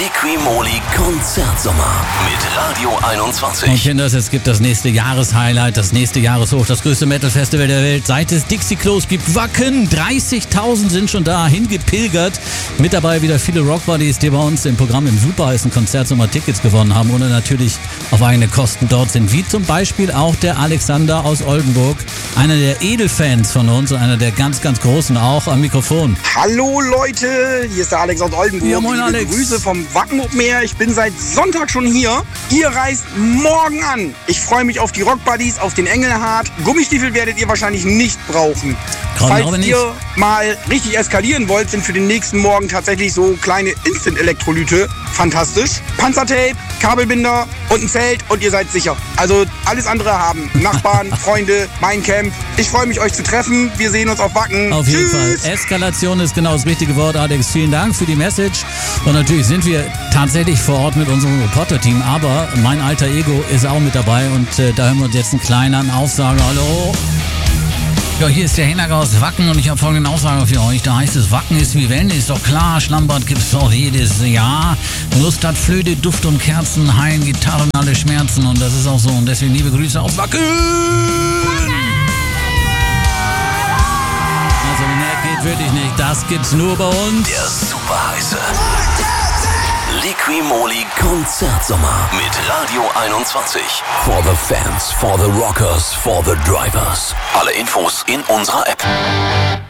Liqui-Moly Konzertsommer mit Radio 21. Und Kinders, es gibt das nächste Jahreshighlight, das nächste Jahreshoch, das größte Metal-Festival der Welt. Seit es Dixie Klos gibt, Wacken, 30.000 sind schon da hingepilgert. Mit dabei wieder viele Rockbuddies, die bei uns im Programm im superheißen Konzertsommer Tickets gewonnen haben und natürlich auf eigene Kosten dort sind. Wie zum Beispiel auch der Alexander aus Oldenburg, einer der Edelfans von uns und einer der ganz, ganz Großen auch am Mikrofon. Hallo Leute, hier ist der Alex aus Oldenburg. Ja, moin Alex. Grüße vom Wacken-Meer. Ich bin seit Sonntag schon hier. Ihr reist morgen an. Ich freue mich auf die Rockbuddies, auf den Engelhardt. Gummistiefel werdet ihr wahrscheinlich nicht brauchen. Falls ihr mal richtig eskalieren wollt, sind für den nächsten Morgen tatsächlich so kleine Instant-Elektrolyte fantastisch. Panzertape, Kabelbinder und ein Zelt und ihr seid sicher. Also alles andere haben Nachbarn, Freunde, mein Camp. Ich freue mich, euch zu treffen. Wir sehen uns auf Wacken. Auf jeden Tschüss. Fall. Eskalation ist genau das richtige Wort, Alex. Vielen Dank für die Message. Und natürlich sind wir tatsächlich vor Ort mit unserem Reporter-Team, aber mein alter Ego ist auch mit dabei und da hören wir uns jetzt einen kleinen Aufsager. Hallo. Ja, hier ist der Henager aus Wacken und ich habe folgende Aussage für euch. Da heißt es, Wacken ist wie Wellness, ist doch klar. Schlammbad gibt's auch jedes Jahr. Lust hat Flöte, Duft und Kerzen, heilen Gitarren, alle Schmerzen. Und das ist auch so. Und deswegen liebe Grüße aus Wacken. Also mehr geht wirklich nicht. Das gibt's nur bei uns. Der superheiße Liqui-Moly Konzertsommer mit Radio 21. For the fans, for the rockers, for the drivers. Alle Infos in unserer App.